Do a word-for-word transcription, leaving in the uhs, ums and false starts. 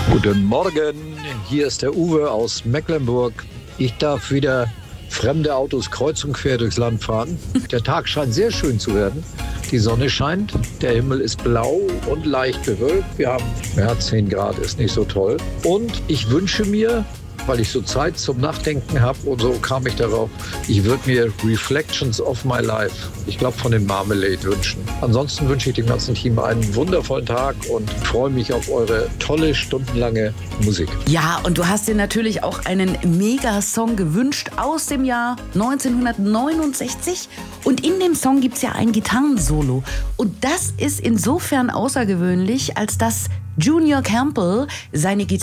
Guten Morgen, hier ist der Uwe aus Mecklenburg. Ich darf wieder fremde Autos kreuz und quer durchs Land fahren. Der Tag scheint sehr schön zu werden. Die Sonne scheint, der Himmel ist blau und leicht bewölkt. Wir haben ja, zehn Grad, ist nicht so toll. Und ich wünsche mir, weil ich so Zeit zum Nachdenken habe und so kam ich darauf, ich würde mir Reflections of My Life, ich glaube von den Marmalade wünschen. Ansonsten wünsche ich dem ganzen Team einen wundervollen Tag und freue mich auf eure tolle, stundenlange Musik. Ja, und du hast dir natürlich auch einen Megasong gewünscht aus dem Jahr neunzehnhundertneunundsechzig. Und in dem Song gibt es ja ein Gitarrensolo. Und das ist insofern außergewöhnlich, als dass Junior Campbell seine Gitarre